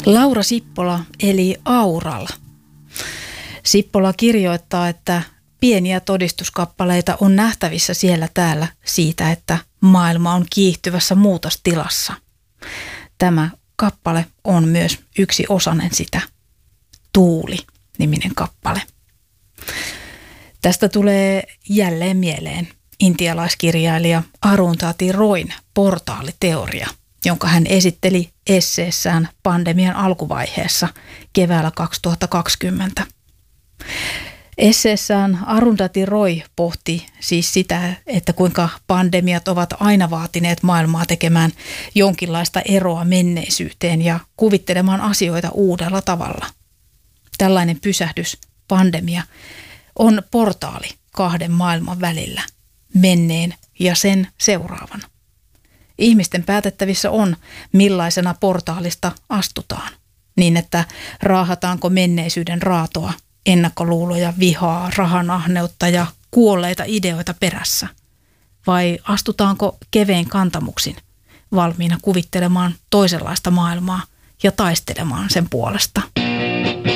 Laura Sippola eli Auralla. Sippola kirjoittaa, että pieniä todistuskappaleita on nähtävissä siellä täällä siitä, että maailma on kiihtyvässä muutostilassa. Tämä kappale on myös yksi osanen sitä. Tuuli-niminen kappale. Tästä tulee jälleen mieleen intialaiskirjailija Arundhati Royn portaaliteoria, jonka hän esitteli esseessään pandemian alkuvaiheessa keväällä 2020. Esseessään Arundhati Roy pohti siis sitä, että kuinka pandemiat ovat aina vaatineet maailmaa tekemään jonkinlaista eroa menneisyyteen ja kuvittelemaan asioita uudella tavalla. Tällainen pysähdys, pandemia, on portaali kahden maailman välillä, menneen ja sen seuraavan. Ihmisten päätettävissä on, millaisena portaalista astutaan, niin että raahataanko menneisyyden raatoa, ennakkoluuloja, vihaa, rahanahneutta ja kuolleita ideoita perässä, vai astutaanko kevein kantamuksin, valmiina kuvittelemaan toisenlaista maailmaa ja taistelemaan sen puolesta.